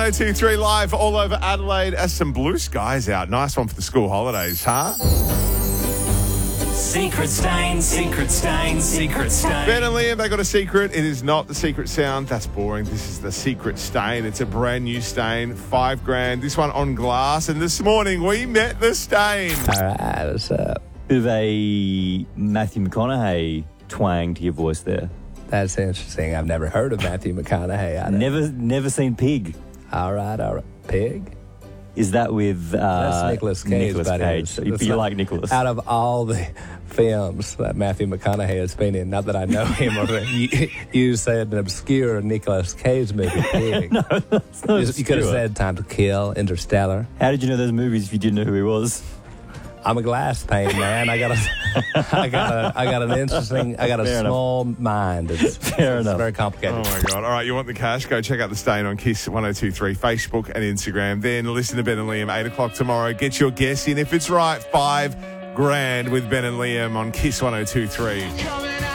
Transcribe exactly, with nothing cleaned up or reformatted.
oh two three live all over Adelaide as some blue skies out. Nice one for the school holidays, huh? Secret stain, secret stain, secret stain. Ben and Liam, they got a secret. It is not the secret sound. That's boring. This is the secret stain. It's a brand new stain. Five grand. This one on glass. And this morning we met the stain. All right, what's up? Bit of a Matthew McConaughey twang to your voice there. That's interesting. I've never heard of Matthew McConaughey. I don't- Never, never seen Pig. All right, all right. Pig? Is that with uh, That's Nicolas Cage. Nicolas buddy. Cage. It's- So you, it's you not- like Nicolas? Out of all the films that Matthew McConaughey has been in, not that I know him, or you, you said an obscure Nicolas Cage movie, Pig. no, that's not you, you could have obscure. said Time to Kill, Interstellar. How did you know those movies if you didn't know who he was? I'm a glass painting man. I got a, I got a, I got an interesting, I got a Fair small mind. It's, Fair it's enough. very complicated. Oh, my God. All right, you want the cash? Go check out the stain on Kiss one oh two three, Facebook and Instagram. Then listen to Ben and Liam, eight o'clock tomorrow. Get your guess in. If it's right, five grand with Ben and Liam on Kiss one oh two three.